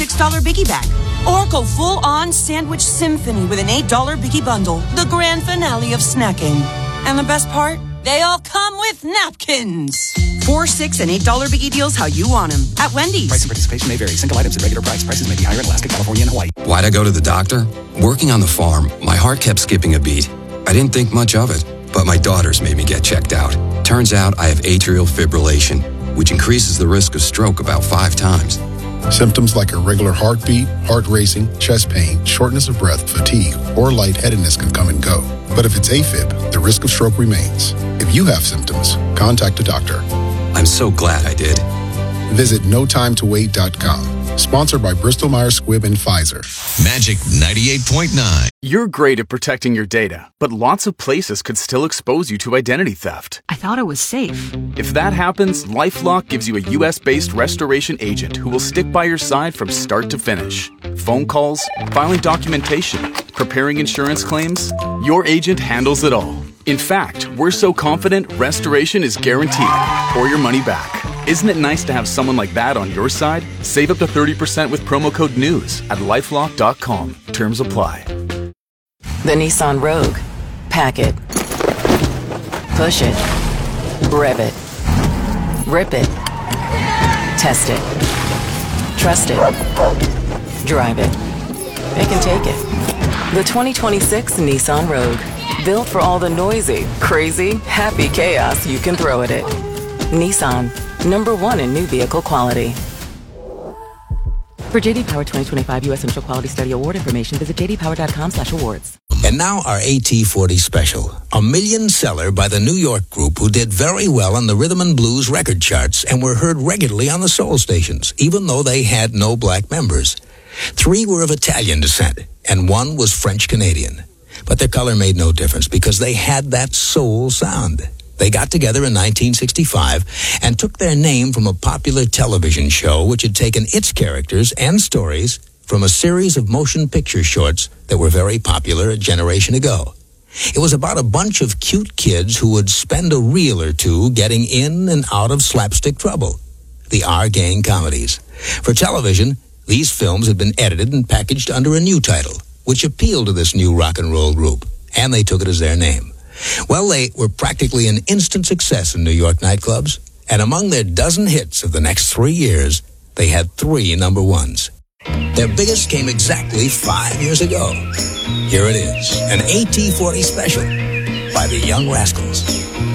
$6 Biggie Bag. Or go full-on Sandwich Symphony with an $8 Biggie Bundle. The grand finale of snacking. And the best part? They all come with napkins. $4, $6, and $8 Biggie deals how you want them. At Wendy's. Price and participation may vary. Single items at regular price. Prices may be higher in Alaska, California, and Hawaii. Why'd I go to the doctor? Working on the farm, my heart kept skipping a beat. I didn't think much of it, but my daughters made me get checked out. Turns out I have atrial fibrillation, which increases the risk of stroke about 5 times. Symptoms like irregular heartbeat, heart racing, chest pain, shortness of breath, fatigue, or lightheadedness can come and go. But if it's AFib, the risk of stroke remains. If you have symptoms, contact a doctor. I'm so glad I did. Visit notimetowait.com. Sponsored by Bristol Myers Squibb and Pfizer. Magic 98.9. You're great at protecting your data, but lots of places could still expose you to identity theft. I thought it was safe. If that happens, LifeLock gives you a US-based restoration agent who will stick by your side from start to finish. Phone calls, filing documentation, preparing insurance claims, your agent handles it all. In fact, we're so confident restoration is guaranteed or your money back. Isn't it nice to have someone like that on your side? Save up to 30% with promo code NEWS at LifeLock.com. Terms apply. The Nissan Rogue. Pack it. Push it. Rev it. Rip it. Test it. Trust it. Drive it. It can take it. The 2026 Nissan Rogue. Built for all the noisy, crazy, happy chaos you can throw at it. Nissan. #1 in new vehicle quality. For JD Power 2025 U.S. Initial Quality Study Award information, visit jdpower.com/awards. And now our AT40 special, a million seller by the New York group who did very well on the rhythm and blues record charts and were heard regularly on the soul stations, even though they had no black members. 3 were of Italian descent, and 1 was French-Canadian. But their color made no difference because they had that soul sound. They got together in 1965 and took their name from a popular television show which had taken its characters and stories from a series of motion picture shorts that were very popular a generation ago. It was about a bunch of cute kids who would spend a reel or two getting in and out of slapstick trouble. The R-Gang comedies. For television, these films had been edited and packaged under a new title, which appealed to this new rock and roll group, and they took it as their name. Well, they were practically an instant success in New York nightclubs, and among their dozen hits of the next 3 years, they had 3 number ones. Their biggest came exactly 5 years ago. Here it is, an AT40 special by the Young Rascals.